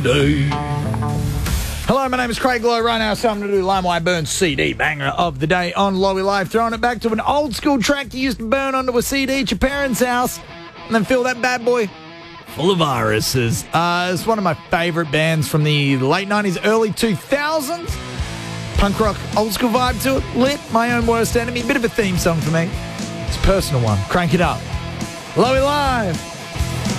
Hello, my name is Craig Lowe. Right now, it's time to do LimeWire Burns CD banger of the day on Lowy Live. Throwing it back to an old school track you used to burn onto a CD at your parents' house and then fill that bad boy full of viruses. It's one of my favorite bands from the late 90s, early 2000s. Punk rock, old school vibe to it. Lit, My Own Worst Enemy. Bit of a theme song for me. It's a personal one. Crank it up. Lowy Live.